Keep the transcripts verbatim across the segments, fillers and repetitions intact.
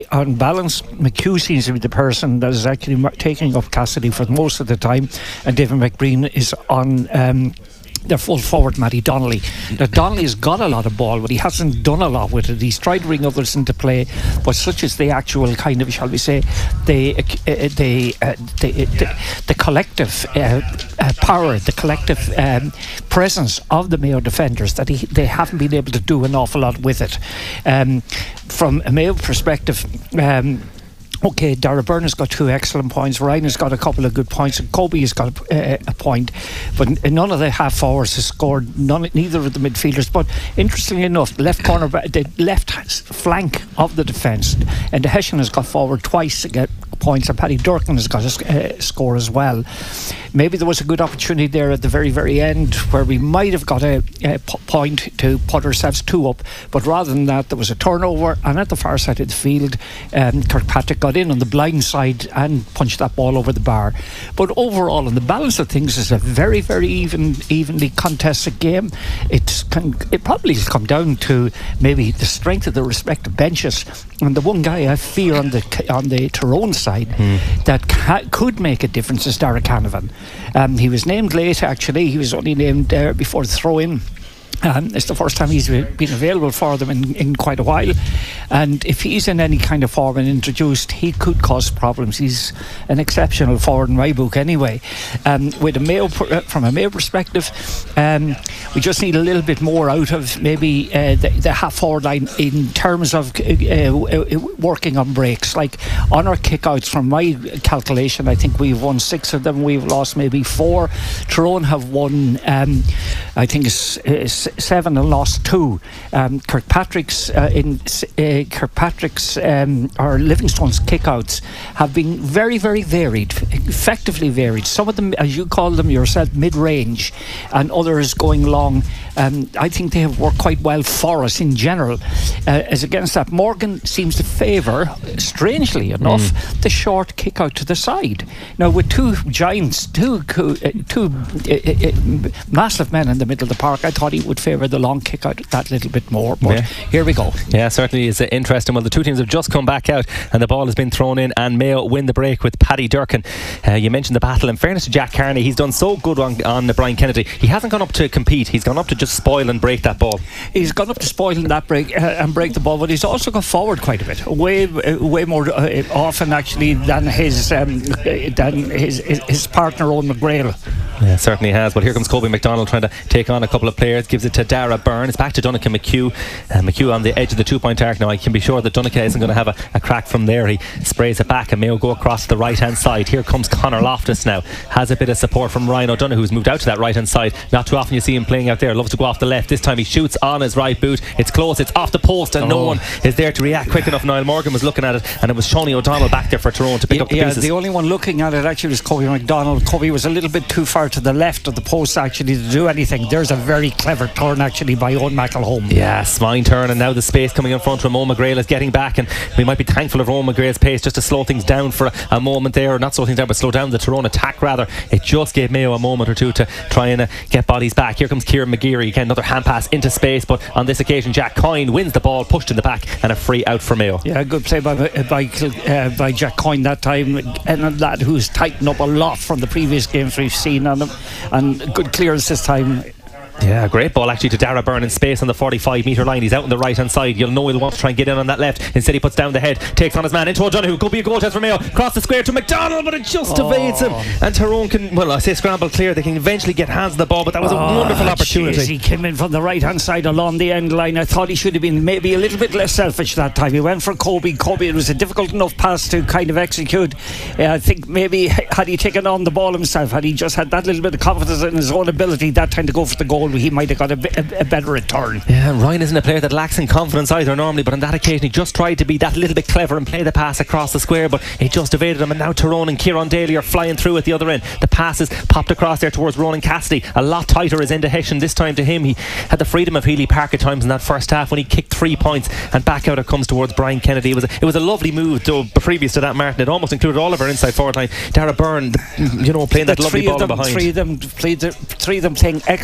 On balance, McHugh seems to be the person that is actually mar- taking up Cassidy for most of the time, and David McBreen is on um, their full forward, Matty Donnelly. Now, Donnelly has got a lot of ball, but he hasn't done a lot with it. He's tried to bring others into play, but such is the actual kind of, shall we say, the uh, the, uh, the, the the collective uh, uh, power, the collective um, presence of the Mayo defenders that he, they haven't been able to do an awful lot with it. Um, from a Mayo perspective, um, OK, Dara Byrne has got two excellent points. Ryan has got a couple of good points, and Kobe has got a, a point. But none of the half forwards has scored. None, neither of the midfielders. But interestingly enough, the left corner, the left flank of the defence, and the Hessian has got forward twice to get points, and Paddy Durkin has got a uh, score as well. Maybe there was a good opportunity there at the very, very end where we might have got a, a p- point to put ourselves two up. But rather than that, there was a turnover, and at the far side of the field, um, Kirkpatrick got in on the blind side and punched that ball over the bar. But overall, in the balance of things, it's a very, very even, evenly contested game. It's can, it probably has come down to maybe the strength of the respective benches. And the one guy I fear on the on the Tyrone side mm. that ca- could make a difference is Derek Canavan. Um, he was named late, actually. He was only named uh, before the throw-in. Um, it's the first time he's been available for them in, in quite a while, and if he's in any kind of form and introduced, he could cause problems. He's an exceptional forward in my book anyway. Um, with a Mayo, from a Mayo perspective, um, we just need a little bit more out of maybe uh, the, the half forward line in terms of uh, working on breaks. Like on our kickouts, from my calculation, I think we've won six of them. We've lost maybe four. Tyrone have won, um, I think it's, it's seven and lost two. Um, Kirkpatrick's uh, in uh, Kirkpatrick's um, or Livingstone's kickouts have been very, very varied, effectively varied. Some of them, as you call them yourself, mid-range, and others going long. Um, I think they have worked quite well for us in general. Uh, as against that, Morgan seems to favour, strangely enough, mm. the short kick out to the side. Now, with two giants, two uh, two uh, uh, massive men in the middle of the park, I thought he would favour the long kick out that little bit more. But yeah. Here we go. Yeah, certainly is interesting. Well, the two teams have just come back out, and the ball has been thrown in, and Mayo win the break with Paddy Durkin. Uh, you mentioned the battle. In fairness to Jack Carney, he's done so good on, on Brian Kennedy. He hasn't gone up to compete. He's gone up to just spoil and break that ball. He's gone up to spoil and that break uh, and break the ball, but he's also gone forward quite a bit, way uh, way more uh, often actually than his um, than his, his his partner Owen McGrail. Yeah, certainly has. But here comes Kobe McDonald trying to take on a couple of players. Gives it to Dara Byrne. It's back to Donncha McHugh. Uh, McHugh on the edge of the two-point arc now. I can be sure that Donncha isn't going to have a, a crack from there. He sprays it back, and Mayo go across the right-hand side. Here comes Conor Loftus now. Has a bit of support from Ryan O'Donoghue, who's moved out to that right-hand side. Not too often you see him playing out there. Loves to go off the left. This time he shoots on his right boot. It's close. It's off the post, and oh. no one is there to react quick enough. Niall Morgan was looking at it, and it was Shawnee O'Donnell back there for Tyrone to pick yeah, up the yeah, pieces. The only one looking at it actually was Kobe McDonald. Kobe was a little bit too far to the left of the post actually to do anything. There's a very clever turn actually by Owen McElhone. Yes, fine turn, and now the space coming in front from Owen McGrail is getting back, and we might be thankful of Owen McGrail's pace just to slow things down for a, a moment there, or not slow things down but slow down the Tyrone attack rather. It just gave Mayo a moment or two to try and uh, get bodies back. Here comes Kieran McGeary again, another hand pass into space, but on this occasion Jack Coyne wins the ball, pushed in the back, and a free out for Mayo. Yeah, good play by by, uh, by Jack Coyne that time, and a lad who's tightened up a lot from the previous games we've seen on him, and good clearance this time. Yeah, great ball actually to Dara Byrne in space on the forty-five metre line. He's out on the right hand side. You'll know he'll want to try and get in on that left. Instead he puts down the head, takes on his man into O'Donoghue. Could be a goal test for Mayo. Cross the square to McDonald, but it just oh. evades him. And Tyrone can, well I say scramble clear. They can eventually get hands on the ball, but that was a oh, wonderful opportunity. Geez, he came in from the right hand side along the end line. I thought he should have been maybe a little bit less selfish that time. He went for Kobe. Kobe, it was a difficult enough pass to kind of execute. uh, I think maybe had he taken on the ball himself, had he just had that little bit of confidence in his own ability that time to go for the goal, he might have got a bit A, a better return. Yeah, Ryan isn't a player that lacks in confidence either normally, but on that occasion he just tried to be that little bit clever and play the pass across the square, but it just evaded him. And now Tyrone and Kieran Daly are flying through at the other end. The pass is popped across there towards Ronan Cassidy. A lot tighter is Enda Hessian this time to him. He had the freedom of Healy Park at times in that first half when he kicked three points, and back out it comes towards Brian Kennedy. It was a, it was a lovely move though. Previous to that, Martin, it almost included all of our inside forward line. Dara Byrne, you know, playing that lovely ball them, behind. Three of them played the, three of them playing excellently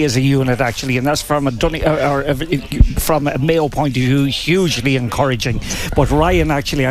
play as a unit actually, and that's from a Dunny, or, or, from a Mayo point of view hugely encouraging. But Ryan actually,